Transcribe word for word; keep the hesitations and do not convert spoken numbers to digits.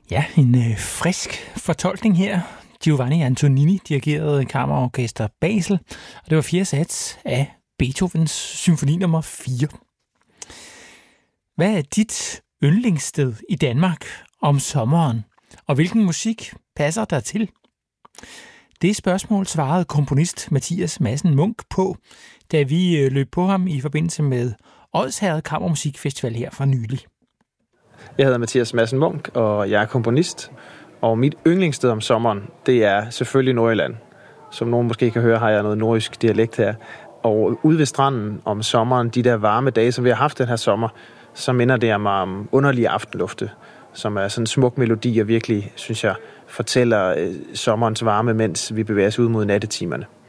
Ja, en øh, frisk fortolkning her. Giovanni Antonini dirigerede Kammerorkester Basel, og det var fjerde sats af Beethovens symfoni nummer fire. Hvad er dit yndlingssted i Danmark om sommeren, og hvilken musik passer der til? Det spørgsmål svarede komponist Mathias Madsen Munk på, da vi løb på ham i forbindelse med Odsherred Kammermusikfestival her for nylig. Jeg hedder Mathias Madsen Munk, og jeg er komponist. Og mit yndlingssted om sommeren, det er selvfølgelig Nordjylland. Som nogen måske kan høre, har jeg noget nordjysk dialekt her. Og ude ved stranden om sommeren, de der varme dage, som vi har haft den her sommer, så minder det mig om underlige aftenlufte, som er sådan en smuk melodi, og virkelig, synes jeg, fortæller sommerens varme, mens vi bevæger os ud mod nattetimerne.